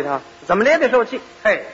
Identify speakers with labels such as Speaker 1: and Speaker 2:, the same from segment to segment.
Speaker 1: 头，怎么的也得受气。
Speaker 2: 嘿，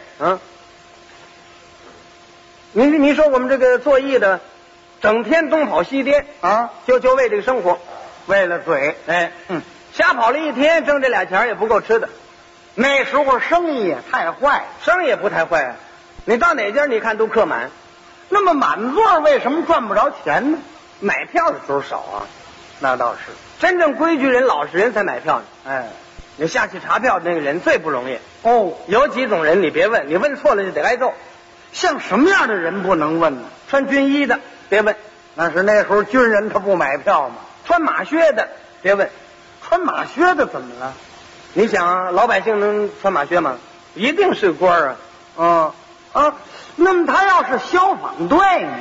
Speaker 1: 你说我们这个做艺的，整天东跑西颠
Speaker 2: 啊，
Speaker 1: 就为这个生活，
Speaker 2: 为了嘴，
Speaker 1: 瞎跑了一天，挣这俩钱也不够吃的。
Speaker 2: 那时候生意也太坏，
Speaker 1: 生意也不太坏啊，你到哪家你看都客满，
Speaker 2: 那么满座为什么赚不着钱呢？
Speaker 1: 买票的时候少啊。
Speaker 2: 那倒是，
Speaker 1: 真正规矩人、老实人才买票呢。
Speaker 2: 哎，
Speaker 1: 你下去查票的那个人最不容易。
Speaker 2: 哦，
Speaker 1: 有几种人你别问，你问错了就得挨揍。
Speaker 2: 像什么样的人不能问呢？
Speaker 1: 穿军衣的别问，
Speaker 2: 那是那时候军人他不买票吗？
Speaker 1: 穿马靴的别问，
Speaker 2: 穿马靴的怎么了？
Speaker 1: 你想老百姓能穿马靴吗？一定是官啊。
Speaker 2: 那么他要是消防队呢？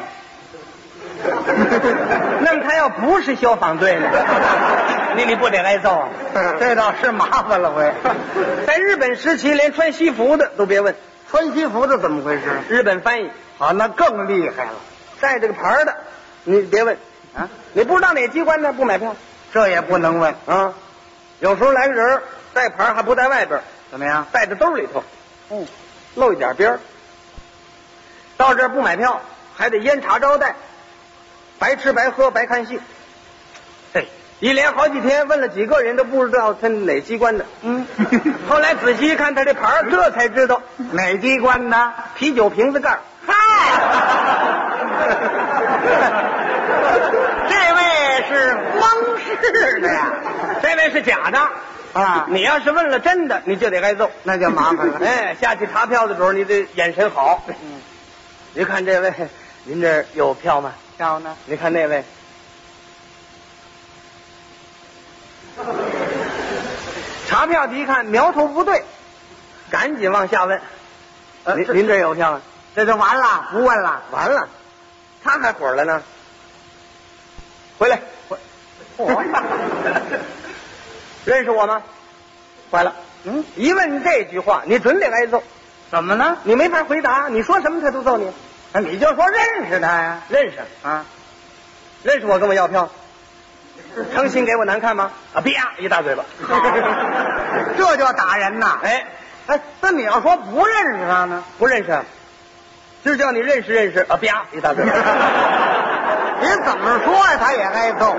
Speaker 1: 那么他要不是消防队呢？你不得挨揍啊？
Speaker 2: 这倒是麻烦了回。
Speaker 1: 在日本时期，连穿西服的都别问。
Speaker 2: 穿西服的怎么回事？
Speaker 1: 日本翻译
Speaker 2: 啊，那更厉害了。
Speaker 1: 带这个牌的，你别问啊，你不知道哪机关的不买票，
Speaker 2: 这也不能问
Speaker 1: 啊。有时候来个人带牌还不带外边，
Speaker 2: 怎么样？
Speaker 1: 带在兜里头，露一点边儿。到这儿不买票，还得烟茶招待，白吃白喝白看戏。一连好几天，问了几个人都不知道他哪机关的。后来仔细一看他这牌，这才知道
Speaker 2: 哪机关的。
Speaker 1: 啤酒瓶子盖。
Speaker 2: 嗨，这位是光式的呀，
Speaker 1: 这位是假的
Speaker 2: 啊！
Speaker 1: 你要是问了真的，你就得挨揍，
Speaker 2: 那就麻烦了。
Speaker 1: 下去查票的时候，你得眼神好。你看这位，您这儿有票吗？
Speaker 2: 票呢？
Speaker 1: 你看那位。查票的一看苗头不对，赶紧往下问。您这有票吗？
Speaker 2: 这就完了，不问了，
Speaker 1: 完了，他还火了呢。回来，认识我吗？坏了，一问这句话，你准得挨揍。
Speaker 2: 怎么呢？
Speaker 1: 你没法回答，你说什么他都揍你。
Speaker 2: 你就说认识他呀？
Speaker 1: 认识啊，认识我跟我要票。诚心给我难看吗？啪一大嘴巴，
Speaker 2: 这叫打人呐！那你要说不认识他呢？
Speaker 1: 不认识，就叫你认识认识，啪一大嘴巴。
Speaker 2: 你怎么说呀？他也挨揍。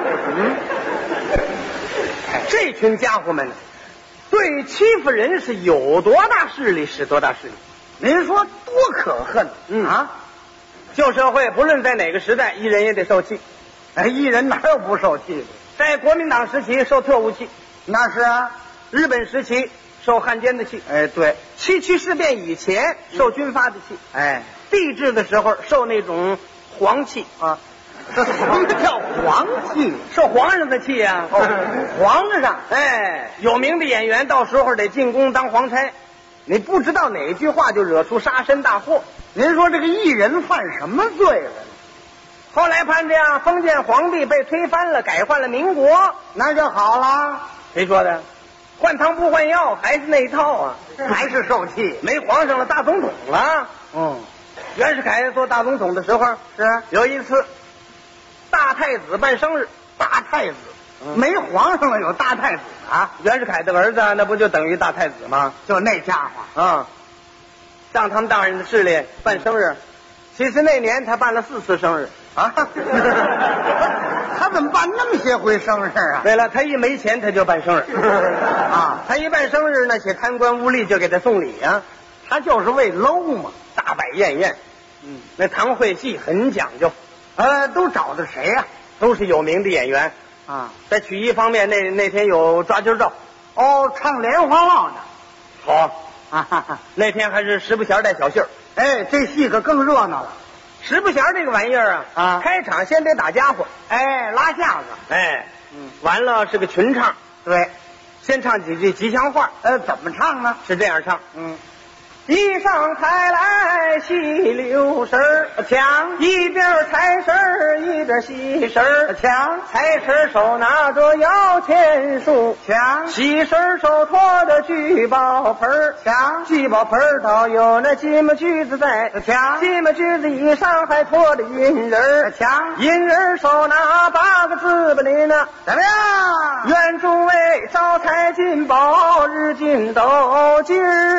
Speaker 1: 这群家伙们对欺负人是有多大势力使多大势力。
Speaker 2: 您说多可恨
Speaker 1: 旧社会不论在哪个时代，艺人也得受气。
Speaker 2: 艺人哪有不受气的？
Speaker 1: 在国民党时期受特务气，
Speaker 2: 那是啊。
Speaker 1: 日本时期受汉奸的气，
Speaker 2: 对。
Speaker 1: 七七事变以前受军阀的气，帝制的时候受那种皇气啊。
Speaker 2: 这什么叫皇气？
Speaker 1: 受皇上的气呀！
Speaker 2: 皇上，
Speaker 1: 有名的演员到时候得进宫当皇差，你不知道哪句话就惹出杀身大祸。
Speaker 2: 您说这个艺人犯什么罪了？
Speaker 1: 后来判这样，封建皇帝被推翻了，改换了民国，
Speaker 2: 那就好了。
Speaker 1: 谁说的？换汤不换药，还是那一套啊，
Speaker 2: 还是受气。
Speaker 1: 没皇上了，大总统了。袁世凯做大总统的时候，
Speaker 2: 是
Speaker 1: 有一次大太子办生日，
Speaker 2: 大太子没皇上了，有大太子啊？
Speaker 1: 袁世凯的儿子那不就等于大太子吗？
Speaker 2: 就那家伙
Speaker 1: 上他们大人的势力办生日。其实那年他办了4次生日
Speaker 2: 啊！他怎么办那么些回生日啊？
Speaker 1: 对了，他一没钱他就办生日
Speaker 2: 啊！
Speaker 1: 他一办生日那些贪官污吏就给他送礼啊，
Speaker 2: 他就是为搂嘛，
Speaker 1: 大摆宴宴。那堂会戏很讲究，
Speaker 2: 都找的谁呀？
Speaker 1: 都是有名的演员
Speaker 2: 啊。
Speaker 1: 在曲艺方面，那天有抓阄照，
Speaker 2: 唱莲花落的，
Speaker 1: 好啊。那天还是十不弦带小戏儿。
Speaker 2: 这戏可更热闹了。
Speaker 1: 十不弦这个玩意儿啊，开场先得打家伙，
Speaker 2: 拉架子，
Speaker 1: 完了是个群唱，
Speaker 2: 对，
Speaker 1: 先唱几句吉祥话，
Speaker 2: 怎么唱呢？
Speaker 1: 是这样唱，一上台来戏溜神儿抢，一边财神儿一边喜神儿
Speaker 2: 抢，
Speaker 1: 财神手拿着摇钱树
Speaker 2: 抢，
Speaker 1: 喜神手托着聚宝盆儿
Speaker 2: 抢，
Speaker 1: 聚宝盆儿倒有那金木锯子在
Speaker 2: 抢，
Speaker 1: 金木锯子以上还托着银人儿
Speaker 2: 抢，
Speaker 1: 银人手拿8个字吧您呢？
Speaker 2: 怎么样？
Speaker 1: 愿诸位招财进宝，日进斗金。